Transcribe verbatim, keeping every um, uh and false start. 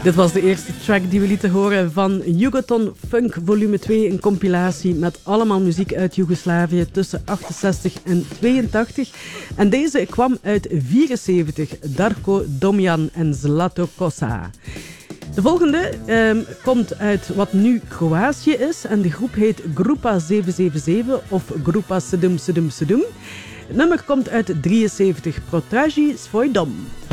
Dit was de eerste track die we lieten horen van Yugoton Funk volume twee, een compilatie met allemaal muziek uit Joegoslavië tussen achtenzestig en tweeëntachtig. En deze kwam uit vierenzeventig, Darko Domjan en Zlato Kosa. De volgende um, komt uit wat nu Kroatië is en de groep heet Grupa zeven zeven zeven of Grupa Sedum Sedum Sedum. Het nummer komt uit drieënzeventig, Protraži svoj dom.